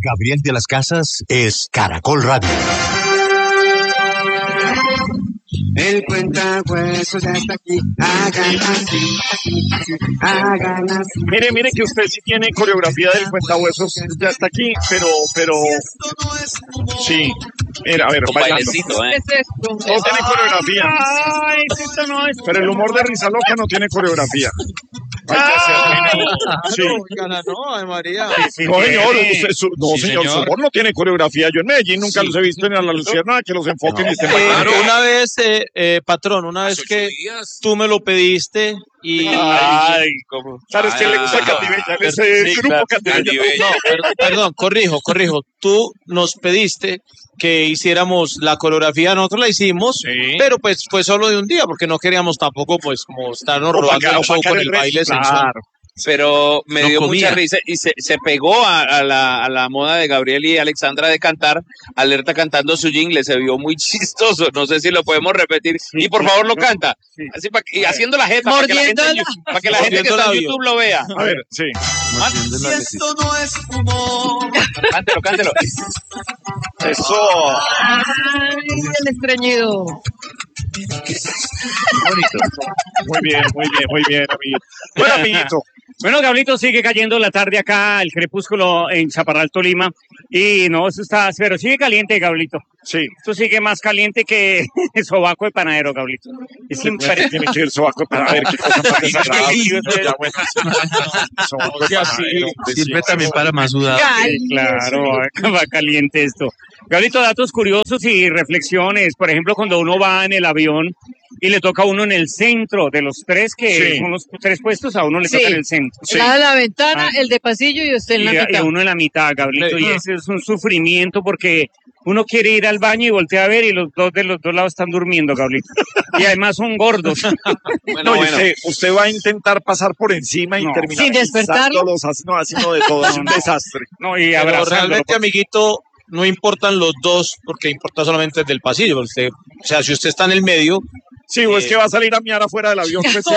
Gabriel de las Casas es Caracol Radio. El cuentahuesos ya está aquí, hagan así, hagan así. Mire que usted sí tiene coreografía del cuentahuesos, ya está aquí, pero... Sí, mira, a ver, bailando. ¿Qué es esto? No tiene coreografía. Ay, esto no es. Pero el humor de Risa Loca no tiene coreografía. Hay que hacer. Sí. No, María. No, señor, señor, su humor no tiene coreografía. Yo en Medellín nunca los he visto ni a la Luciana que los enfoquen y estén bailando. Una vez, patrón, una vez que tú me lo pediste y... Ay, ¿cómo? ¿Sabes quién le gusta Catibella? Ese grupo Catibella. No, perdón, corrijo. Tú nos pediste que hiciéramos la coreografía, nosotros la hicimos, pero pues fue solo de un día, porque no queríamos tampoco, pues, como estarnos robando el show con el baile sensual. Pero me dio mucha risa y se pegó a la moda de Gabriel y Alexandra de cantar, Alerta cantando su jingle, se vio muy chistoso, no sé si lo podemos repetir, y por favor lo canta, así y haciendo la jeta, para que la gente que está en YouTube lo vea. A ver, sí. Si esto no es humor. Cántelo. Eso. Ay, el estreñido. Bonito. Muy bien, amiguito. Bueno, amiguito. Bueno, Gablito, sigue cayendo la tarde acá, el crepúsculo en Chaparral, Tolima. Y no, eso está, pero sigue caliente, Gablito. Sí. Esto sigue más caliente que el sobaco de panadero, Gablito. Es impresionante. El sobaco de panadero, qué cosa más desagradable. Sirve también para más sudado. Sí, claro, va caliente esto. Gablito, datos curiosos y reflexiones. Por ejemplo, cuando uno va en el avión y le toca a uno en el centro de los tres, que son los tres puestos, a uno le toca en el centro. El lado de la ventana, el de pasillo y usted en la mitad. Y uno en la mitad, Gablito. Y ese es un sufrimiento porque uno quiere ir al baño y voltea a ver y los dos de los dos lados están durmiendo, Gablito. Y además son gordos. Bueno. Usted va a intentar pasar por encima y terminar sin despertarlos. Haciendo de todo, es un desastre. No, y pero realmente, amiguito, no importan los dos, porque importa solamente el del pasillo. Usted, o sea, si usted está en el medio... Sí, o es que va a salir a miar afuera del avión. Pues,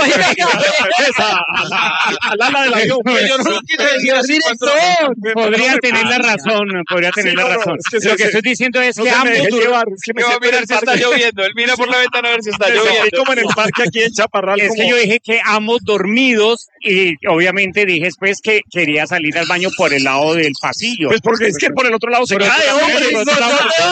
al ala del avión. Yo no lo quise decir. Podría tener la razón. Lo que estoy diciendo es que ambos... Me va a mirar si está lloviendo. Él mira por la ventana a ver si está lloviendo. Como en el parque aquí en Chaparral. Es que yo dije que ambos dormidos y obviamente dije después que quería salir al baño por el lado del pasillo. Pues porque es que por el otro lado se cae, hombre. Por el otro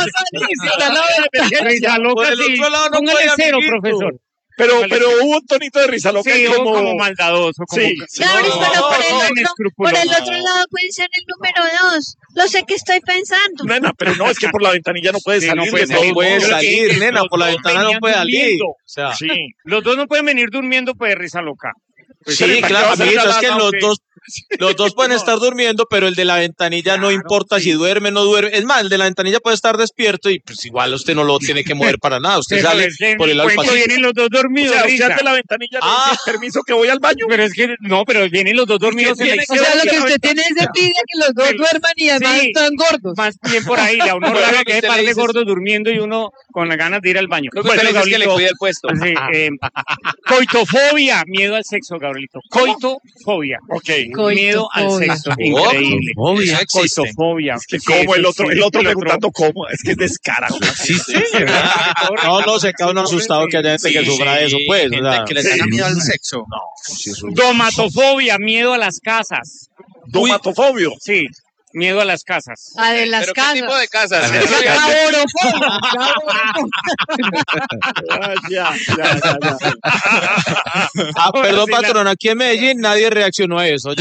lado no puede, cero, profesor. Pero hubo un tonito de Risa Loca, sí, como maldadoso. Como, sí. Gabriel, pero por el otro lado puede ser el número 2. Lo sé que estoy pensando. Nena, pero no, es que por la ventanilla no puede salir. No puede salir, nena, por la ventana no puede salir. O sea, los dos no pueden venir durmiendo, pues, Risa Loca. Pues sí, claro, amiguito, es que los dos pueden estar durmiendo, pero el de la ventanilla no importa si duerme o no duerme. Es más, el de la ventanilla puede estar despierto y pues igual usted no lo tiene que mover para nada. Usted sale por el lado del pasillo. Vienen los dos dormidos. O sea, de la ventanilla le dice, permiso que voy al baño. Pero es que no, pero vienen los dos dormidos. O sea, lo que usted tiene es de pide que los dos duerman y además están gordos. Más bien por ahí, a uno le que par de gordos durmiendo y uno con las ganas de ir al baño. Lo que usted le dice es que le cuida el puesto. Coitofobia, miedo al sexo, Gabrielito. Coitofobia. Ok. Miedo al sexo. Increíble. Coitofobia. Es que como el otro preguntando cómo, es que es descarado. No, se queda uno asustado que haya gente que sufra eso, pues. Que le tenga miedo al sexo. Domatofobia, miedo a las casas. Domatofobia. Sí. Miedo a las casas. A de las ¿Pero casas. qué tipo de casas? Perdón, patrón, aquí en Medellín nadie reaccionó a eso.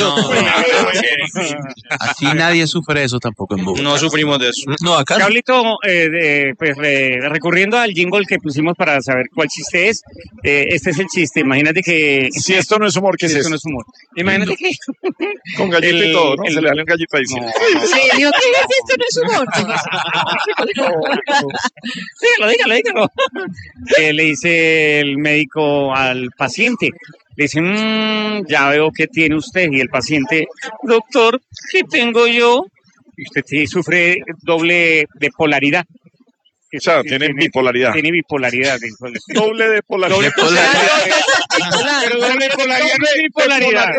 Aquí nadie sufre eso tampoco en Bogotá. No sufrimos de eso. No, acá. Pablito, recurriendo al jingle que pusimos para saber cuál chiste es, este es el chiste. Imagínate que... Si esto no es humor, ¿qué es eso? No es humor. Imagínate que... Con gallito y todo, ¿no? Se le da un gallito ahí. Sí, digo, ¿qué es esto? No es humor. Dígalo. Le dice el médico al paciente. Le dice, ya veo que tiene usted. Y el paciente, doctor, ¿qué tengo yo? Y usted sufre doble de polaridad. O sea, tiene bipolaridad. Tiene bipolaridad. Doble de polaridad. Pero doble polaridad no es bipolaridad.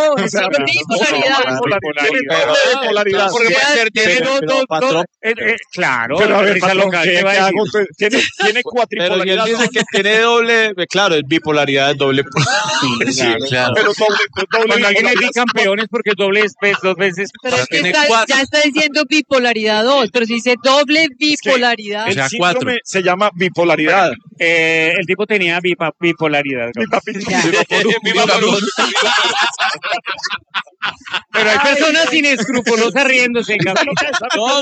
Bipolaridad. Porque puede ser, tiene claro. Pero a ver, esa patrón, local ¿qué que va a hago? decir. Pero Tiene él cuatripolaridad. dice que tiene doble, claro, es bipolaridad, es doble. Sí, claro. Pero doble Cuando alguien es bipolaridad. bicampeón es porque doble es dos veces. Pero es que tiene cuatro. ya está diciendo bipolaridad 2, pero si dice doble bipolaridad. O sea, El síndrome se llama bipolaridad. El tipo tenía bipolaridad. Pero hay personas inescrupulosas riéndose. No.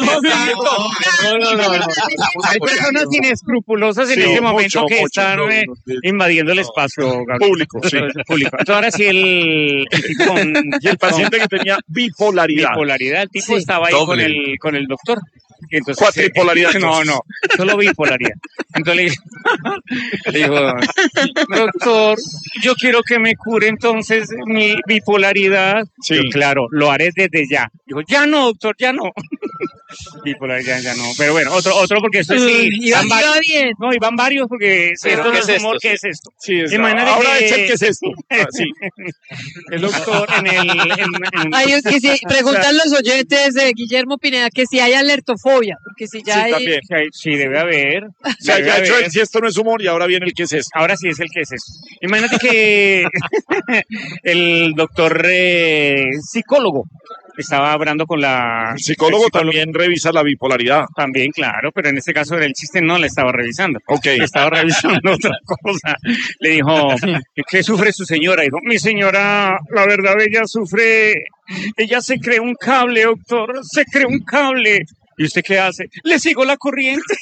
Hay personas inescrupulosas en Sí, este momento mucho, que mucho. están invadiendo el espacio Público, sí. público. Entonces, ahora sí el tipo con Y el paciente que tenía bipolaridad. el tipo estaba ahí Doble. con el doctor. Y entonces, Cuatripolaridad. No, solo bipolaridad. Entonces le dijo, doctor, yo quiero que me cure entonces mi bipolaridad. Sí. Yo, claro, lo haré desde ya. Dijo, ya no, doctor, ya no. Bipolaridad ya no. Pero bueno, otro porque esto sí. Iba bien. No, y van varios porque si esto no es humor, ¿qué es esto? Sí, Imagínate ahora que- es el que es esto. Sí. El doctor Ay, que si preguntan los oyentes de Guillermo Pineda que si hay alertofobia, porque si ya Sí, hay... también. Sí, debe haber. O sea, Debe ya ha hecho haber. el si esto no es humor y ahora viene el que es esto. Ahora sí es el que es eso. Imagínate que el doctor psicólogo estaba hablando con la... El psicólogo también revisa la bipolaridad. También, claro, pero en este caso el chiste no le estaba revisando. Ok. Le estaba revisando otra cosa. Le dijo, ¿qué sufre su señora? Dijo, mi señora, la verdad, ella se cree un cable, doctor, se cree un cable. ¿Y usted qué hace? Le sigo la corriente.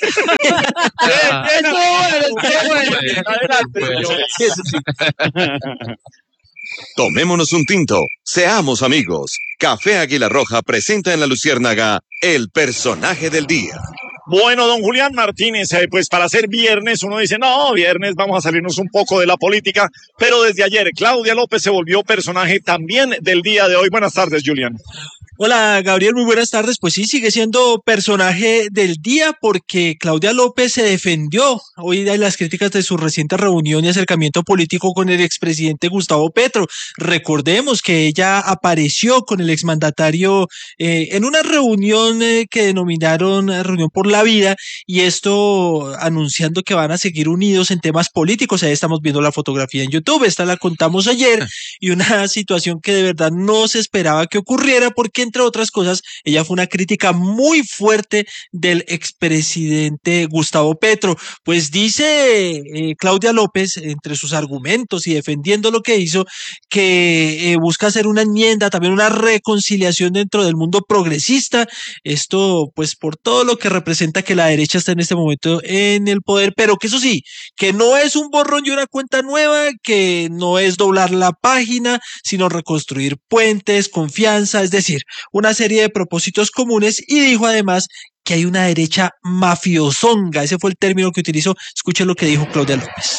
Tomémonos un tinto, seamos amigos. Café Águila Roja presenta en La Luciérnaga el personaje del día. Bueno, don Julián Martínez, pues para ser viernes uno dice, no, viernes vamos a salirnos un poco de la política, pero desde ayer Claudia López se volvió personaje también del día de hoy. Buenas tardes, Julián. Hola Gabriel, muy buenas tardes. Pues sí, sigue siendo personaje del día porque Claudia López se defendió hoy de las críticas de su reciente reunión y acercamiento político con el expresidente Gustavo Petro. Recordemos que ella apareció con el exmandatario en una reunión que denominaron Reunión por la Vida, y esto anunciando que van a seguir unidos en temas políticos. Ahí estamos viendo la fotografía en YouTube, esta la contamos ayer, y una situación que de verdad no se esperaba que ocurriera porque, entre otras cosas, ella fue una crítica muy fuerte del expresidente Gustavo Petro. Pues dice Claudia López, entre sus argumentos y defendiendo lo que hizo, que busca hacer una enmienda, también una reconciliación dentro del mundo progresista. Esto, pues, por todo lo que representa que la derecha está en este momento en el poder, pero que eso sí, que no es un borrón y una cuenta nueva, que no es doblar la página, sino reconstruir puentes, confianza, es decir, una serie de propósitos comunes. Y dijo además que hay una derecha mafiosonga, ese fue el término que utilizó. Escuchen lo que dijo Claudia López.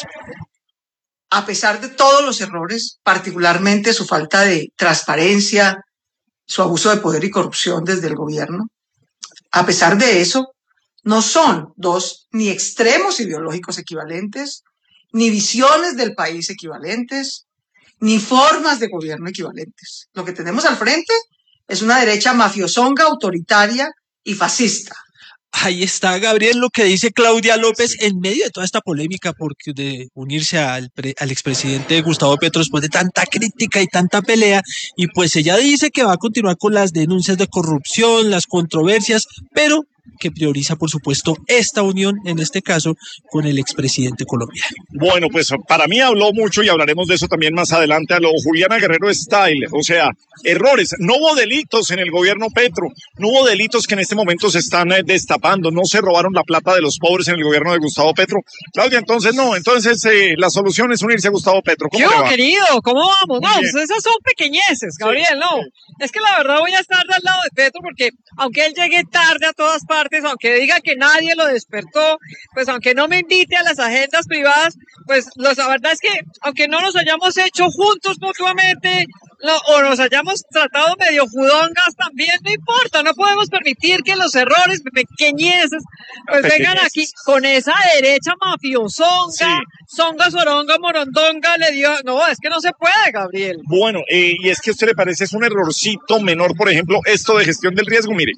A pesar de todos los errores, particularmente su falta de transparencia, su abuso de poder y corrupción desde el gobierno, a pesar de eso, no son dos ni extremos ideológicos equivalentes, ni visiones del país equivalentes, ni formas de gobierno equivalentes. Lo que tenemos al frente es una derecha mafiosonga, autoritaria y fascista. Ahí está, Gabriel, lo que dice Claudia López en medio de toda esta polémica porque de unirse al expresidente Gustavo Petro después de tanta crítica y tanta pelea. Y pues ella dice que va a continuar con las denuncias de corrupción, las controversias, pero que prioriza, por supuesto, esta unión, en este caso, con el expresidente colombiano. Bueno, pues para mí habló mucho y hablaremos de eso también más adelante a lo Juliana Guerrero Style. O sea, errores. No hubo delitos en el gobierno Petro, no hubo delitos que en este momento se están destapando, no se robaron la plata de los pobres en el gobierno de Gustavo Petro. Claudia, entonces no, entonces la solución es unirse a Gustavo Petro. ¿Cómo le va? Querido, ¿cómo vamos? No, Muy bien. pues esas son pequeñeces, Gabriel, no. Es que la verdad voy a estar del lado de Petro porque aunque él llegue tarde a todas partes, partes, aunque diga que nadie lo despertó, pues aunque no me invite a las agendas privadas, pues la verdad es que aunque no nos hayamos hecho juntos mutuamente, o nos hayamos tratado medio judongas también, no importa, no podemos permitir que los errores pequeñeces pues vengan aquí con esa derecha mafiosonga, songa, soronga, morondonga, le dio, no, es que no se puede, Gabriel. Bueno, y es que a usted le parece es un errorcito menor, por ejemplo, esto de gestión del riesgo, mire.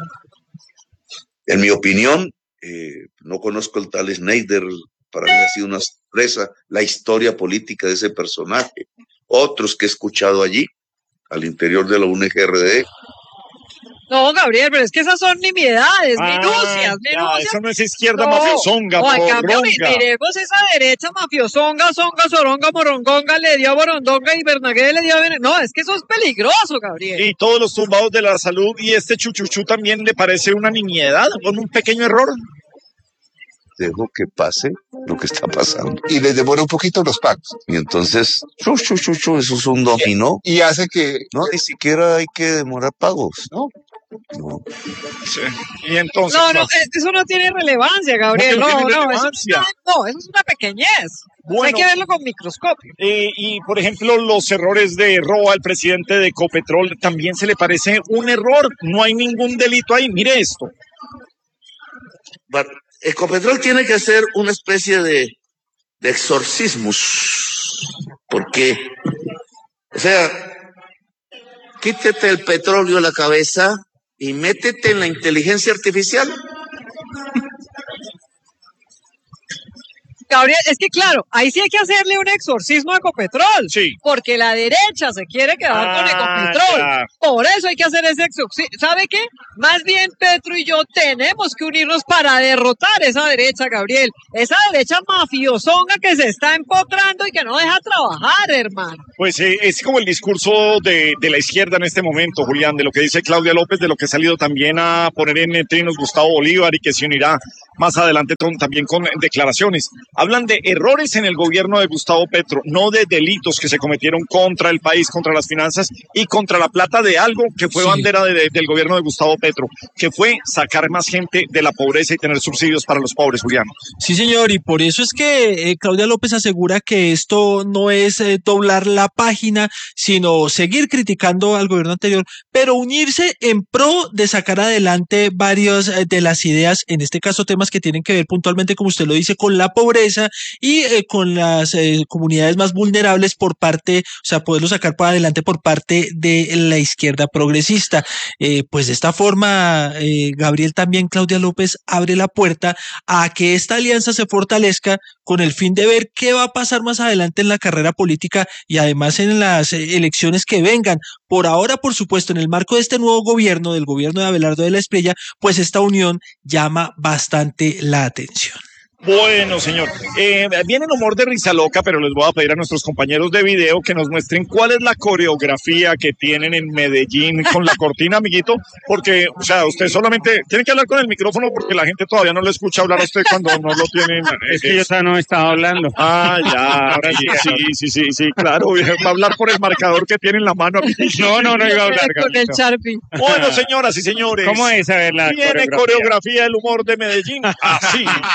En mi opinión, no conozco el tal Schneider, para mí ha sido una sorpresa la historia política de ese personaje. Otros que he escuchado allí, al interior de la UNGRD. No, Gabriel, pero es que esas son nimiedades, minucias. Eso no es izquierda mafiosonga, en cambio, miremos esa derecha mafiosonga, songa, soronga, morongonga, le dio a Borondonga y Bernagué le dio a... No, es que eso es peligroso, Gabriel. Y todos los tumbados de la salud y este chuchuchú también le parece una nimiedad, con un pequeño error. Dejo que pase lo que está pasando. Y les demora un poquito los pagos. Y entonces, eso es un dominó. Y hace que... No, ni siquiera hay que demorar pagos, ¿no? No. Sí. Y entonces... No, eso no tiene relevancia, Gabriel. No, eso es una pequeñez. Bueno, hay que verlo con microscopio. Y, por ejemplo, los errores de Roa, el presidente de Ecopetrol, también se le parece un error. No hay ningún delito ahí. Mire esto. Ecopetrol tiene que hacer una especie de exorcismus, porque, o sea, quítete el petróleo de la cabeza y métete en la inteligencia artificial. Gabriel, es que claro, ahí sí hay que hacerle un exorcismo a Ecopetrol. Sí. Porque la derecha se quiere quedar con Ecopetrol. Claro. Por eso hay que hacer ese exorcismo. ¿Sabe qué? Más bien Petro y yo tenemos que unirnos para derrotar esa derecha, Gabriel. Esa derecha mafiosonga que se está empotrando y que no deja trabajar, hermano. Pues es como el discurso de la izquierda en este momento, Julián, de lo que dice Claudia López, de lo que ha salido también a poner en trinos Gustavo Bolívar y que se unirá más adelante también con declaraciones. Hablan de errores en el gobierno de Gustavo Petro, no de delitos que se cometieron contra el país, contra las finanzas y contra la plata de algo que fue bandera del gobierno de Gustavo Petro, que fue sacar más gente de la pobreza y tener subsidios para los pobres, Julián. Sí, señor, y por eso es que Claudia López asegura que esto no es doblar la página, sino seguir criticando al gobierno anterior, pero unirse en pro de sacar adelante varias de las ideas, en este caso temas que tienen que ver puntualmente, como usted lo dice, con la pobreza y con las comunidades más vulnerables por parte, o sea, poderlo sacar para adelante por parte de la izquierda progresista. Pues de esta forma, Gabriel, también Claudia López abre la puerta a que esta alianza se fortalezca con el fin de ver qué va a pasar más adelante en la carrera política y además en las elecciones que vengan. Por ahora, por supuesto, en el marco de este nuevo gobierno, del gobierno de Abelardo de la Espriella, pues esta unión llama bastante la atención. Bueno, señor, viene el humor de risa loca, pero les voy a pedir a nuestros compañeros de video que nos muestren cuál es la coreografía que tienen en Medellín con la cortina, amiguito, porque, o sea, usted solamente tiene que hablar con el micrófono porque la gente todavía no le escucha hablar a usted cuando no lo tienen. Es que yo ya no estaba hablando. Ah, ya, ahora sí, claro, va a hablar por el marcador que tiene en la mano. No iba a hablar. Con el Sharpie. Bueno, señoras y señores. ¿Cómo es? A ver, viene coreografía del humor de Medellín, así.